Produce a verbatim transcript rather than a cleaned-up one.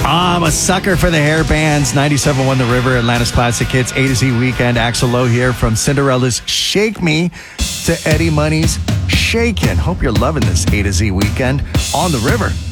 I'm a sucker for the hair bands. ninety-seven point one The River, Atlanta's classic hits, A to Z Weekend. Axl Lowe here from Cinderella's Shake Me to Eddie Money's Shakin'. Hope you're loving this A to Z Weekend on the River.